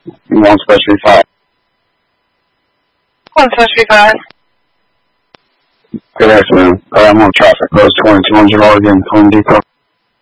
1 special 5. 1 special 5. Good afternoon. I'm on traffic. Road 2200 Oregon, Home Depot.